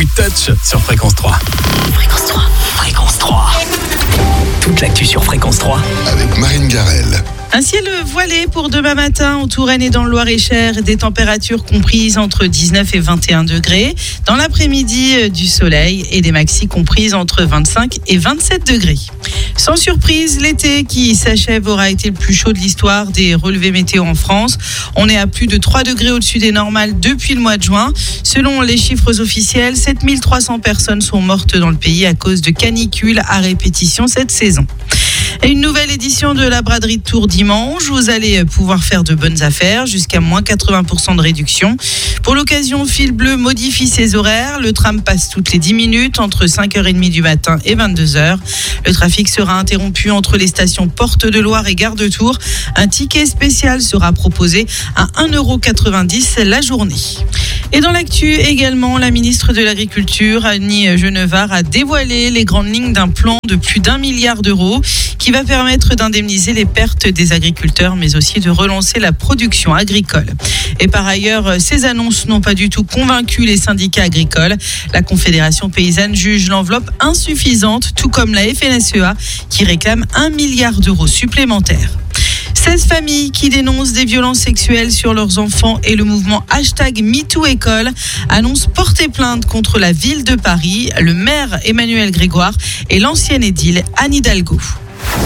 Touch sur Fréquence 3. Fréquence 3. Fréquence 3. Toute l'actu sur Fréquence 3 avec Marine Garel. Un ciel voilé pour demain matin en Touraine et dans le Loir-et-Cher, des températures comprises entre 19 et 21 degrés. Dans l'après-midi, du soleil et des maxis comprises entre 25 et 27 degrés. Sans surprise, l'été qui s'achève aura été le plus chaud de l'histoire des relevés météo en France. On est à plus de 3 degrés au-dessus des normales depuis le mois de juin. Selon les chiffres officiels, 7300 personnes sont mortes dans le pays à cause de canicules à répétition cette saison. Et une nouvelle édition de la braderie de Tours dimanche. Vous allez pouvoir faire de bonnes affaires, jusqu'à moins 80% de réduction. Pour l'occasion, Fil Bleu modifie ses horaires. Le tram passe toutes les 10 minutes entre 5h30 du matin et 22h. Le trafic sera interrompu entre les stations Porte de Loire et Gare de Tours. Un ticket spécial sera proposé à 1,90€ la journée. Et dans l'actu également, la ministre de l'Agriculture, Annie Genevard, a dévoilé les grandes lignes d'un plan de plus d'1 milliard d'euros qui va permettre d'indemniser les pertes des agriculteurs, mais aussi de relancer la production agricole. Et par ailleurs, ces annonces n'ont pas du tout convaincu les syndicats agricoles. La Confédération paysanne juge l'enveloppe insuffisante, tout comme la FNSEA qui réclame 1 milliard d'euros supplémentaires. 16 familles qui dénoncent des violences sexuelles sur leurs enfants et le mouvement #MeTooEcole annoncent porter plainte contre la ville de Paris, le maire Emmanuel Grégoire et l'ancienne édile Anne Hidalgo.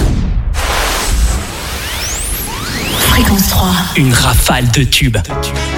Fréquence 3. Une rafale de tubes.